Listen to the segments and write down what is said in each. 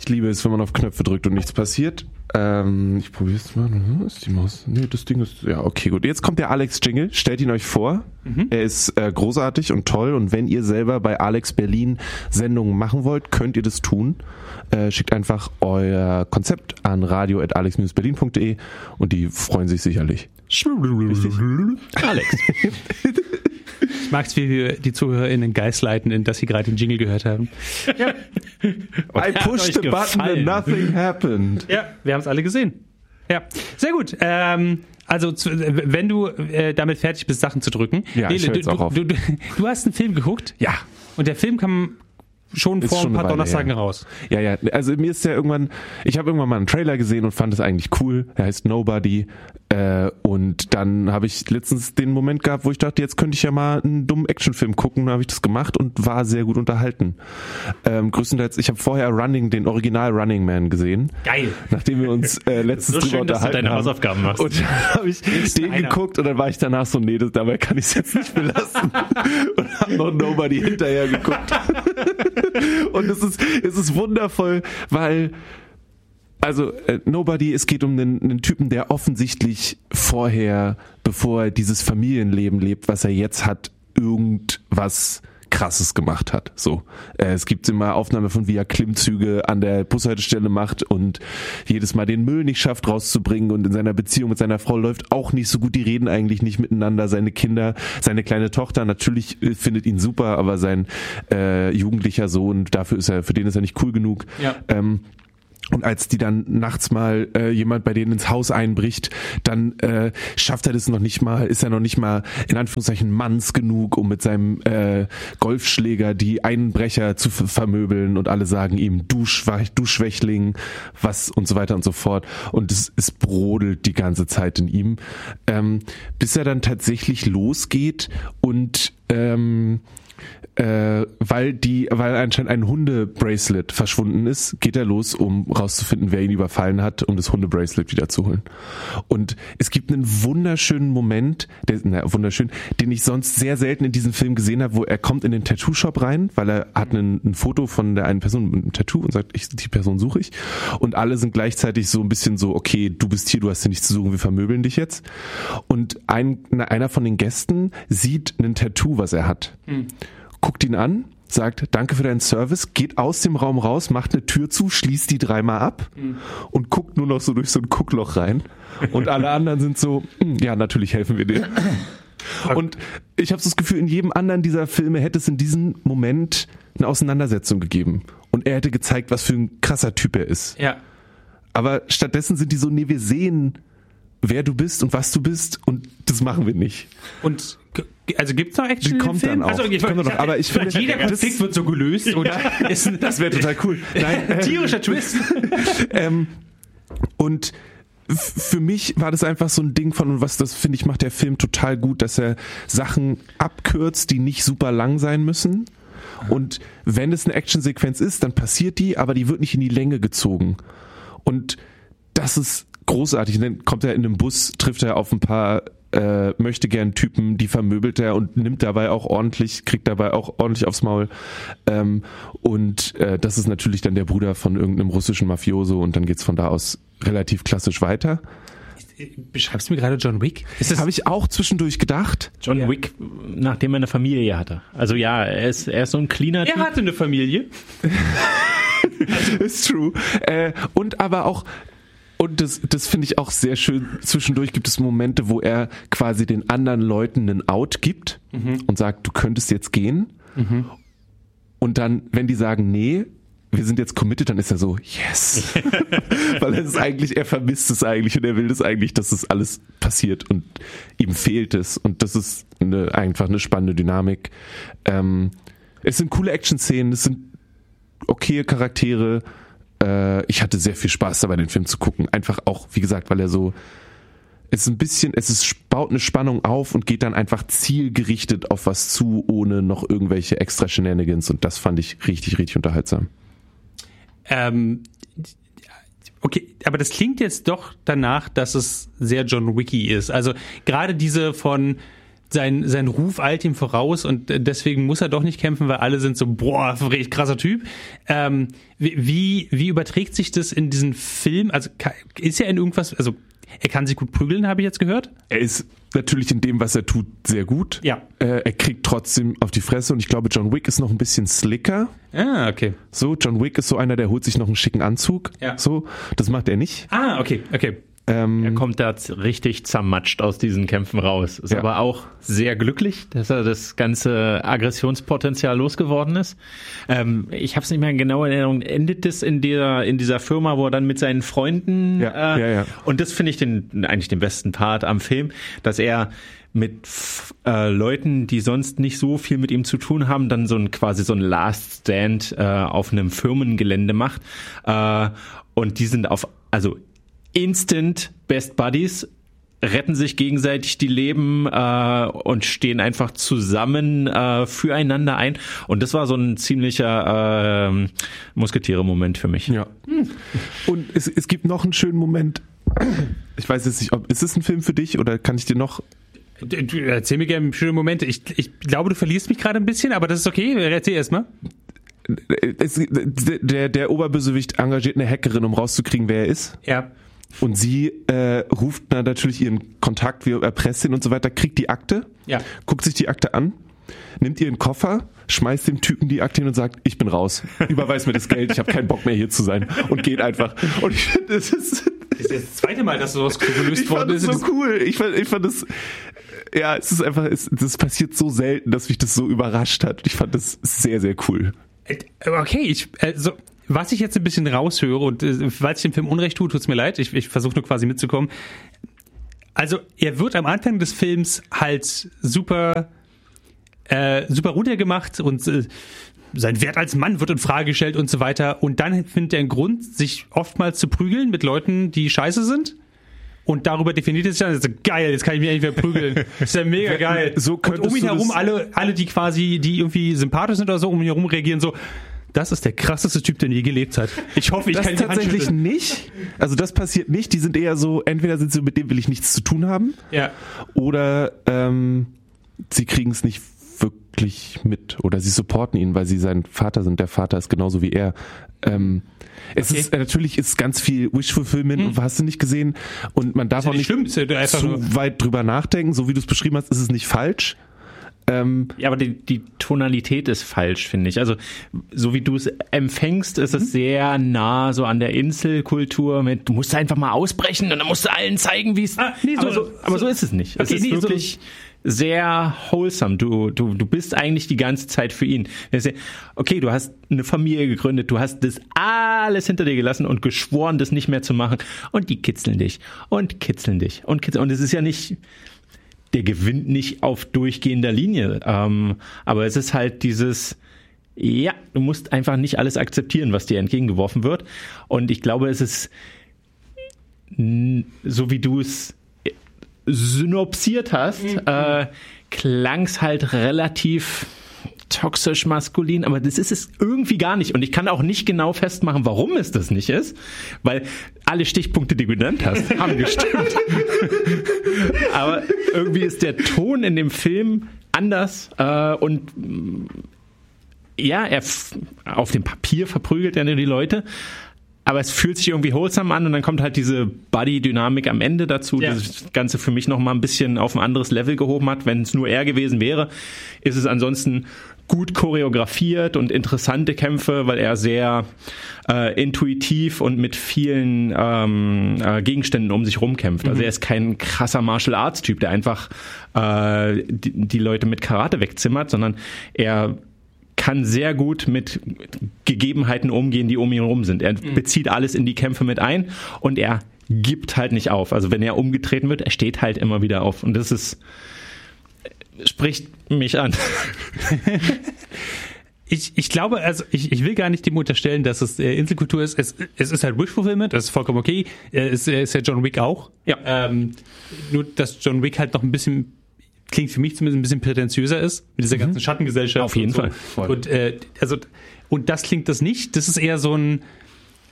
Ich liebe es, wenn man auf Knöpfe drückt und nichts passiert. Ich probiere es mal. Ist die Maus? Nee, das Ding ist... Ja, okay, gut. Jetzt kommt der Alex-Jingle. Stellt ihn euch vor. Er ist großartig und toll. Und wenn ihr selber bei Alex Berlin Sendungen machen wollt, könnt ihr das tun. Schickt einfach euer Konzept an radio@alex-berlin.de und die freuen sich sicherlich. Alex. Ich mag es, wie wir die ZuhörerInnen gaslighten, dass sie gerade den Jingle gehört haben. Ja. I pushed the button and nothing happened. Ja, wir haben es alle gesehen. Ja, sehr gut. Also, wenn du damit fertig bist, Sachen zu drücken. Ja, Nele, ich höre jetzt auch auf. Du hast einen Film geguckt. Ja. Und der Film kam schon Ist vor schon ein paar eine Weile Donnerstagen her. raus. Ja, also mir ist ja ich habe irgendwann mal einen Trailer gesehen und fand es eigentlich cool. Er heißt Nobody. Und dann habe ich letztens den Moment gehabt, wo ich dachte, jetzt könnte ich ja mal einen dummen Actionfilm gucken. Dann habe ich das gemacht und war sehr gut unterhalten. Größtenteils, ich habe vorher den Original Running Man gesehen. Geil. Nachdem wir uns letztens So drüber schön, dass du unterhalten deine haben. Hausaufgaben machst. Und dann habe ich den geguckt und dann war ich danach so, nee, dabei kann ich es jetzt nicht belassen. Und habe noch Nobody hinterher geguckt. Und es ist wundervoll, weil Nobody, es geht um einen Typen, der offensichtlich vorher, bevor er dieses Familienleben lebt, was er jetzt hat, irgendwas Krasses gemacht hat. So, es gibt immer Aufnahmen von, wie er Klimmzüge an der Bushaltestelle macht und jedes Mal den Müll nicht schafft rauszubringen, und in seiner Beziehung mit seiner Frau läuft auch nicht so gut. Die reden eigentlich nicht miteinander. Seine Kinder, seine kleine Tochter natürlich findet ihn super, aber sein jugendlicher Sohn, für den ist er nicht cool genug. Ja. Und als die dann nachts mal jemand bei denen ins Haus einbricht, dann schafft er das noch nicht mal, ist er noch nicht mal in Anführungszeichen manns genug, um mit seinem Golfschläger die Einbrecher zu vermöbeln, und alle sagen ihm, du Schwächling, was und so weiter und so fort. Und es brodelt die ganze Zeit in ihm, bis er dann tatsächlich losgeht und weil anscheinend ein Hundebracelet verschwunden ist, geht er los, um rauszufinden, wer ihn überfallen hat, um das Hundebracelet wiederzuholen. Und es gibt einen wunderschönen Moment, den ich sonst sehr selten in diesem Film gesehen habe, wo er kommt in den Tattoo-Shop rein, weil er hat ein Foto von der einen Person mit einem Tattoo und sagt, die Person suche ich. Und alle sind gleichzeitig so ein bisschen so, okay, du bist hier, du hast hier nichts zu suchen, wir vermöbeln dich jetzt. Und einer von den Gästen sieht ein Tattoo, was er hat. Guckt ihn an, sagt, danke für deinen Service, geht aus dem Raum raus, macht eine Tür zu, schließt die 3-mal ab und guckt nur noch so durch so ein Guckloch rein. Und alle anderen sind so, ja, natürlich helfen wir dir. Und ich habe so das Gefühl, in jedem anderen dieser Filme hätte es in diesem Moment eine Auseinandersetzung gegeben. Und er hätte gezeigt, was für ein krasser Typ er ist. Ja. Aber stattdessen sind die so, nee, wir sehen, wer du bist und was du bist, und das machen wir nicht. Und also gibt's noch Action Die in dem kommt Film? dann auch. Aber ich finde, jeder Konflikt wird so gelöst, oder? Das wäre total cool. Nein, tierischer Twist. Und für mich war das einfach so ein Ding von, was das, finde ich, macht der Film total gut, dass er Sachen abkürzt, die nicht super lang sein müssen. Und wenn es eine Actionsequenz ist, dann passiert die, aber die wird nicht in die Länge gezogen. Und das ist großartig. Und dann kommt er in einem Bus, trifft er auf ein paar möchte gern Typen, die vermöbelt er und kriegt dabei auch ordentlich aufs Maul. Das ist natürlich dann der Bruder von irgendeinem russischen Mafioso, und dann geht's von da aus relativ klassisch weiter. Beschreibst du mir gerade John Wick? Das habe ich auch zwischendurch gedacht. John Wick, nachdem er eine Familie hatte. Also ja, er ist so ein cleaner Typ. Er hatte eine Familie. Ist true. Und aber auch, und das finde ich auch sehr schön, zwischendurch gibt es Momente, wo er quasi den anderen Leuten einen Out gibt und sagt, du könntest jetzt gehen. Und dann, wenn die sagen, nee, wir sind jetzt committed, dann ist er so, yes. Weil er vermisst es eigentlich und er will das eigentlich, dass das alles passiert, und ihm fehlt es. Und das ist einfach eine spannende Dynamik. Es sind coole Action-Szenen, es sind okaye Charaktere. Ich hatte sehr viel Spaß dabei, den Film zu gucken. Einfach auch, wie gesagt, weil er so, baut eine Spannung auf und geht dann einfach zielgerichtet auf was zu, ohne noch irgendwelche extra Shenanigans, und das fand ich richtig, richtig unterhaltsam. Okay, aber das klingt jetzt doch danach, dass es sehr John Wicky ist. Also gerade diese von sein Ruf eilt ihm voraus und deswegen muss er doch nicht kämpfen, weil alle sind so, boah, richtig krasser Typ. Wie überträgt sich das in diesen Film? Also ist er in irgendwas, also er kann sich gut prügeln, habe ich jetzt gehört? Er ist natürlich in dem, was er tut, sehr gut. Ja. Er kriegt trotzdem auf die Fresse und ich glaube, John Wick ist noch ein bisschen slicker. Ah, okay. So, John Wick ist so einer, der holt sich noch einen schicken Anzug. Ja. So, das macht er nicht. Ah, okay. Er kommt da richtig zermatscht aus diesen Kämpfen raus. Ist aber auch sehr glücklich, dass er das ganze Aggressionspotenzial losgeworden ist. Ich habe es nicht mehr genau in Erinnerung. Endet das in dieser Firma, wo er dann mit seinen Freunden Ja. Und das finde ich eigentlich den besten Part am Film, dass er mit Leuten, die sonst nicht so viel mit ihm zu tun haben, dann quasi so ein Last Stand auf einem Firmengelände macht. Und die sind Instant Best Buddies, retten sich gegenseitig die Leben und stehen einfach zusammen füreinander ein. Und das war so ein ziemlicher Musketiere-Moment für mich. Ja. Und es gibt noch einen schönen Moment. Ich weiß jetzt nicht, ist es ein Film für dich oder kann ich dir noch... Du, erzähl mir gerne schöne Momente. Ich glaube, du verlierst mich gerade ein bisschen, aber das ist okay. Erzähl erst mal. Der Oberbösewicht engagiert eine Hackerin, um rauszukriegen, wer er ist. Ja. Und sie ruft dann natürlich ihren Kontakt, wie erpresst ihn und so weiter, kriegt die Akte, guckt sich die Akte an, nimmt ihren Koffer, schmeißt dem Typen die Akte hin und sagt, ich bin raus, überweis mir das Geld, ich habe keinen Bock mehr hier zu sein und geht einfach. Und ich finde, das ist das zweite Mal, dass sowas gelöst worden ist. Ich fand das so cool. Ich fand das, ja, es ist einfach, das passiert so selten, dass mich das so überrascht hat. Ich fand das sehr, sehr cool. Okay, was ich jetzt ein bisschen raushöre und weil ich dem Film Unrecht tue, tut's mir leid, ich versuche nur quasi mitzukommen. Also er wird am Anfang des Films halt super runtergemacht und sein Wert als Mann wird in Frage gestellt und so weiter und dann findet er einen Grund, sich oftmals zu prügeln mit Leuten, die scheiße sind. Und darüber definiert es sich dann, geil, jetzt kann ich mich eigentlich wieder prügeln. Das ist ja mega geil. So und um ihn herum, alle, die irgendwie sympathisch sind oder so, um ihn herum reagieren so, das ist der krasseste Typ, der je gelebt hat. Ich hoffe, ich das kann ihn tatsächlich nicht. Also das passiert nicht. Die sind eher so, entweder sind sie mit dem will ich nichts zu tun haben, oder sie kriegen es nicht wirklich mit oder sie supporten ihn, weil sie sein Vater sind. Der Vater ist genauso wie er. Es ist natürlich ist ganz viel Wish-Fulfillment und hast du nicht gesehen und man darf auch nicht zu weit drüber nachdenken. So wie du es beschrieben hast, ist es nicht falsch. Ja, aber die Tonalität ist falsch, finde ich. Also so wie du es empfängst, ist es sehr nah so an der Inselkultur mit, du musst einfach mal ausbrechen und dann musst du allen zeigen, wie es... aber so ist es nicht. Es ist wirklich sehr wholesome. Du bist eigentlich die ganze Zeit für ihn. Okay, du hast eine Familie gegründet, du hast das alles hinter dir gelassen und geschworen, das nicht mehr zu machen. Und die kitzeln dich und kitzeln dich und kitzeln. Und es ist ja nicht... Der gewinnt nicht auf durchgehender Linie. Aber es ist halt dieses, du musst einfach nicht alles akzeptieren, was dir entgegengeworfen wird. Und ich glaube, es ist, so wie du es synopsiert hast, klang es halt relativ toxisch maskulin, aber das ist es irgendwie gar nicht. Und ich kann auch nicht genau festmachen, warum es das nicht ist, weil alle Stichpunkte, die du genannt hast, haben gestimmt. Aber irgendwie ist der Ton in dem Film anders und er auf dem Papier verprügelt er nur die Leute, aber es fühlt sich irgendwie wholesome an und dann kommt halt diese Buddy-Dynamik am Ende dazu, die das Ganze für mich nochmal ein bisschen auf ein anderes Level gehoben hat. Wenn es nur er gewesen wäre, ist es ansonsten gut choreografiert und interessante Kämpfe, weil er sehr intuitiv und mit vielen Gegenständen um sich rumkämpft. Also er ist kein krasser Martial Arts Typ, der einfach die Leute mit Karate wegzimmert, sondern er kann sehr gut mit Gegebenheiten umgehen, die um ihn herum sind. Er bezieht alles in die Kämpfe mit ein und er gibt halt nicht auf. Also wenn er umgetreten wird, er steht halt immer wieder auf. Und das spricht mich an. Ich glaube, also ich will gar nicht dem unterstellen, dass es Inselkultur ist. Es ist halt Wish-Fulfillment, das ist vollkommen okay. Es ist ja John Wick auch. Ja. Nur, dass John Wick halt noch ein bisschen, klingt für mich zumindest ein bisschen prätentiöser ist, mit dieser ganzen Schattengesellschaft. Auf jeden Fall. Voll. Und das klingt das nicht. Das ist eher so ein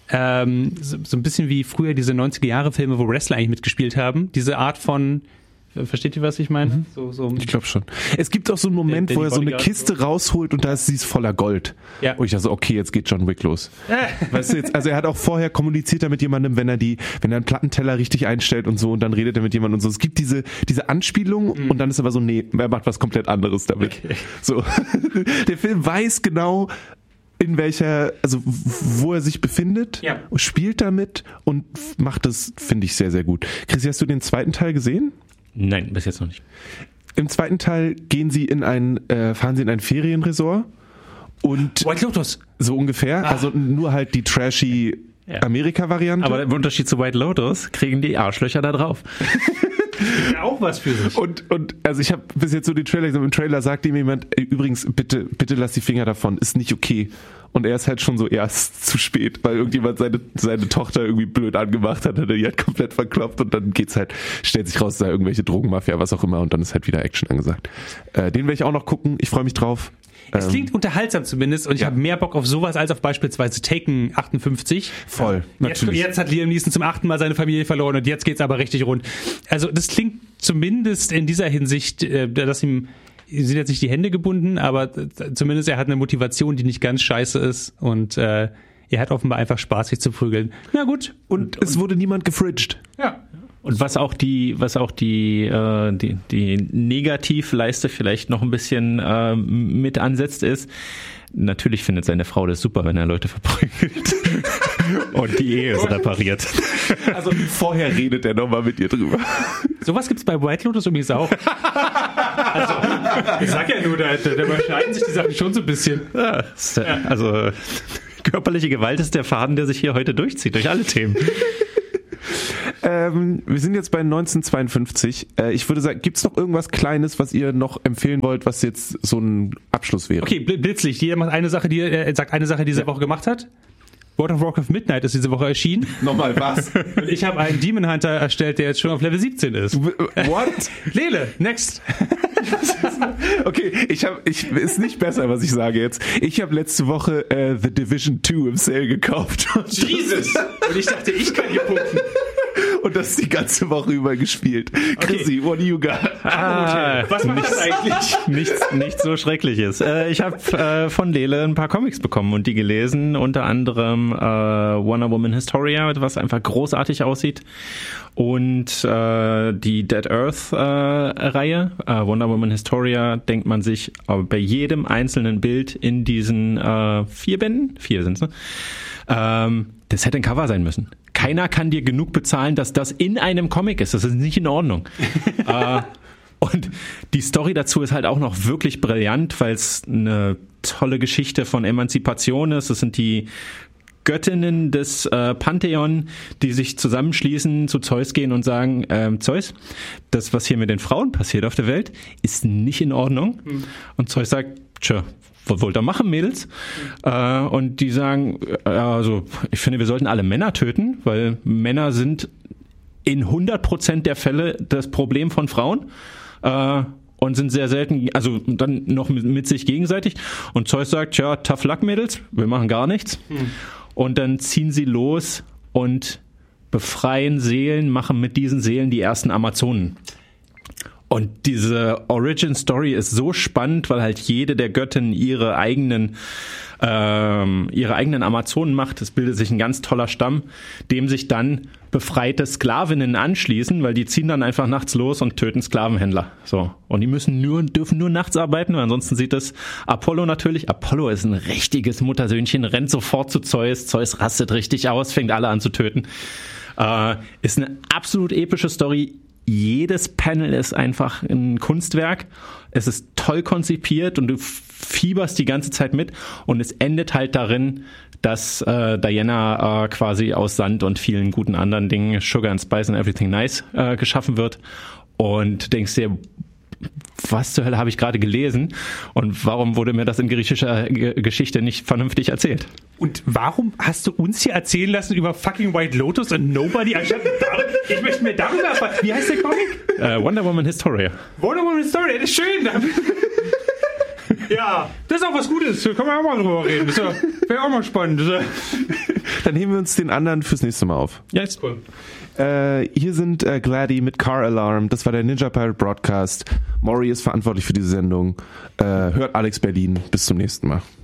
bisschen wie früher diese 90er-Jahre-Filme, wo Wrestler eigentlich mitgespielt haben. Diese Art von Versteht ihr, was ich meine? So. Ich glaube schon. Es gibt auch so einen Moment, wo er so eine Kiste rausholt und da ist sie voller Gold. Ja. Und ich dachte so, okay, jetzt geht John Wick los. Weißt du jetzt, also er hat auch vorher kommuniziert mit jemandem, wenn er einen Plattenteller richtig einstellt und so und dann redet er mit jemandem und so. Es gibt diese Anspielung und dann ist aber so, nee, er macht was komplett anderes damit. Okay. So. Der Film weiß genau, wo er sich befindet, spielt damit und macht das, finde ich, sehr, sehr gut. Chrissy, hast du den zweiten Teil gesehen? Nein, bis jetzt noch nicht. Im zweiten Teil fahren sie in ein Ferienresort und White Lotus. So ungefähr, also nur halt die trashy Amerika-Variante. Aber im Unterschied zu White Lotus kriegen die Arschlöcher da drauf. Auch was für sich. Und also ich habe bis jetzt so den Trailer gesehen, im Trailer sagt ihm jemand, übrigens, bitte lass die Finger davon, ist nicht okay. Und er ist halt schon so erst zu spät, weil irgendjemand seine Tochter irgendwie blöd angemacht hat, die hat komplett verkloppt und dann stellt sich raus, da irgendwelche Drogenmafia, was auch immer und dann ist halt wieder Action angesagt. Den werde ich auch noch gucken, ich freue mich drauf. Es klingt unterhaltsam zumindest und ich habe mehr Bock auf sowas als auf beispielsweise Taken 58. Voll, natürlich. Jetzt hat Liam Neeson zum 8. Mal seine Familie verloren und jetzt geht's aber richtig rund. Also das klingt zumindest in dieser Hinsicht, dass ihm sind jetzt nicht die Hände gebunden, aber zumindest er hat eine Motivation, die nicht ganz scheiße ist und er hat offenbar einfach Spaß, sich zu prügeln. Na gut. Und es wurde niemand gefridged. Ja. Und was auch die Negativleiste vielleicht noch ein bisschen mit ansetzt ist, natürlich findet seine Frau das super, wenn er Leute verprügelt. Und die Ehe ist repariert. Also vorher redet er nochmal mit ihr drüber. Sowas gibt's bei White Lotus übrigens auch. Also, ich sag ja nur, da überschneiden sich die Sachen schon so ein bisschen. Ja, also körperliche Gewalt ist der Faden, der sich hier heute durchzieht, durch alle Themen. Wir sind jetzt bei 1952. Ich würde sagen, gibt's noch irgendwas Kleines, was ihr noch empfehlen wollt, was jetzt so ein Abschluss wäre? Okay, Blitzlicht. Jeder macht sagt eine Sache, die er diese Woche gemacht hat. World of Warcraft Midnight ist diese Woche erschienen. Nochmal was? Ich habe einen Demon Hunter erstellt, der jetzt schon auf Level 17 ist. What? Lele, next. Okay, ist nicht besser, was ich sage jetzt. Ich habe letzte Woche The Division 2 im Sale gekauft. Jesus! Und ich dachte, ich kann hier punkten. Und das die ganze Woche über gespielt. Chrissy, what do you got? Was macht das eigentlich? Nichts so Schreckliches. Ich habe von Lele ein paar Comics bekommen und die gelesen, unter anderem Wonder Woman Historia, was einfach großartig aussieht. Und die Dead Earth Reihe, Wonder Woman Historia, denkt man sich bei jedem einzelnen Bild in diesen 4 Bänden, 4 sind's, ne? Das hätte ein Cover sein müssen. Keiner kann dir genug bezahlen, dass das in einem Comic ist. Das ist nicht in Ordnung. Und die Story dazu ist halt auch noch wirklich brillant, weil es eine tolle Geschichte von Emanzipation ist. Das sind die Göttinnen des Pantheon, die sich zusammenschließen, zu Zeus gehen und sagen, Zeus, das, was hier mit den Frauen passiert auf der Welt, ist nicht in Ordnung. Und Zeus sagt, tja, was wollt ihr machen, Mädels? Und die sagen, also ich finde, wir sollten alle Männer töten, weil Männer sind in 100% der Fälle das Problem von Frauen und sind sehr selten, also dann noch mit sich gegenseitig. Und Zeus sagt, ja, tough luck, Mädels, wir machen gar nichts. Und dann ziehen sie los und befreien Seelen, machen mit diesen Seelen die ersten Amazonen. Und diese Origin-Story ist so spannend, weil halt jede der Göttinnen ihre eigenen Amazonen macht. Es bildet sich ein ganz toller Stamm, dem sich dann befreite Sklavinnen anschließen, weil die ziehen dann einfach nachts los und töten Sklavenhändler. So. Und die dürfen nur nachts arbeiten, weil ansonsten sieht das Apollo natürlich. Apollo ist ein richtiges Muttersöhnchen, rennt sofort zu Zeus. Zeus rastet richtig aus, fängt alle an zu töten. Ist eine absolut epische Story. Jedes Panel ist einfach ein Kunstwerk. Es ist toll konzipiert und du fieberst die ganze Zeit mit. Und es endet halt darin, dass Diana quasi aus Sand und vielen guten anderen Dingen, Sugar and Spice and Everything Nice, geschaffen wird. Und denkst dir, was zur Hölle habe ich gerade gelesen und warum wurde mir das in griechischer Geschichte nicht vernünftig erzählt? Und warum hast du uns hier erzählen lassen über fucking White Lotus und Nobody? Ich möchte mir darüber erfahren. Wie heißt der Comic? Wonder Woman Historia. Wonder Woman Historia, das ist schön. Ja, das ist auch was Gutes. Da kann man auch mal drüber reden. Das wäre auch mal spannend. Dann heben wir uns den anderen fürs nächste Mal auf. Ja, ist cool. Hier sind Gladdy mit Car Alarm. Das war der Ninja Pirate Broadcast. Maury ist verantwortlich für diese Sendung. Hört Alex Berlin. Bis zum nächsten Mal.